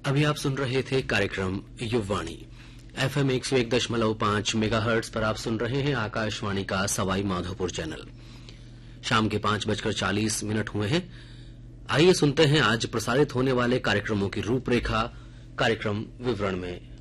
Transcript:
अभी आप सुन रहे थे कार्यक्रम युववाणी। FM 101.5 मेगाहर्ट्ज पर आप सुन रहे हैं आकाशवाणी का सवाई माधोपुर चैनल। शाम के 5:40 हुए हैं। आइए सुनते हैं आज प्रसारित होने वाले कार्यक्रमों की रूपरेखा कार्यक्रम विवरण में।